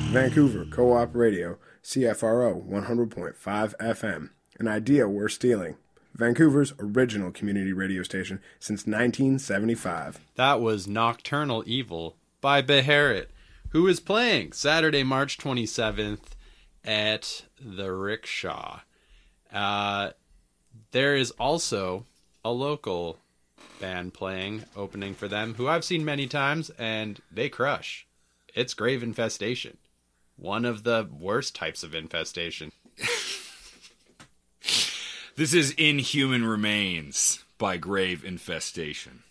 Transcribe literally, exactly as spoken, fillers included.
Vancouver Co-op Radio, C F R O one hundred point five F M. An idea worth stealing. Vancouver's original community radio station since nineteen seventy-five. That was Nocturnal Evil by Beharit, who is playing Saturday, March twenty-seventh at the Rickshaw. Uh, there is also a local band playing, opening for them, who I've seen many times, and they crush. It's Grave Infestation. One of the worst types of infestation. This is Inhuman Remains by Grave Infestation.